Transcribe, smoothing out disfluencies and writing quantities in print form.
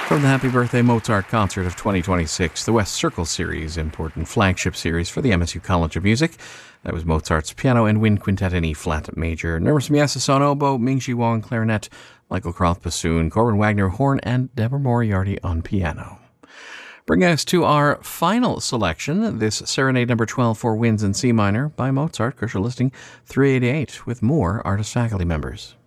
From the Happy Birthday Mozart Concert of 2026, the West Circle Series, important flagship series for the MSU College of Music. That was Mozart's Piano and Wind Quintet in E-flat major. Nervous Miasis on oboe, Ming-Chi Wang clarinet, Michael Croft bassoon, Corbin Wagner horn, and Deborah Moriarty on piano. Bringing us to our final selection, this Serenade number 12 for winds in C minor by Mozart, Kershaw listing 388, with more artist faculty members.